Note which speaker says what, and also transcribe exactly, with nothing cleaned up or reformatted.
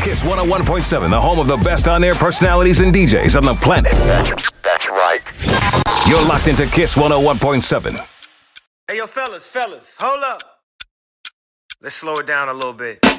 Speaker 1: Kiss one oh one point seven, the home of the best on-air personalities and D Js on the planet.
Speaker 2: That's, that's right.
Speaker 1: You're locked into Kiss one oh one point seven.
Speaker 3: Hey, yo, fellas, fellas, hold up. Let's slow it down a little bit.